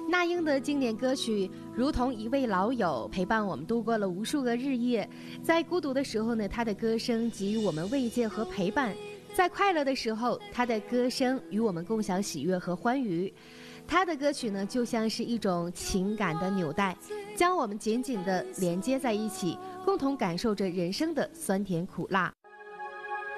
那英的经典歌曲如同一位老友，陪伴我们度过了无数个日夜。在孤独的时候呢，他的歌声给予我们慰藉和陪伴；在快乐的时候，他的歌声与我们共享喜悦和欢愉。他的歌曲呢，就像是一种情感的纽带，将我们紧紧地连接在一起，共同感受着人生的酸甜苦辣。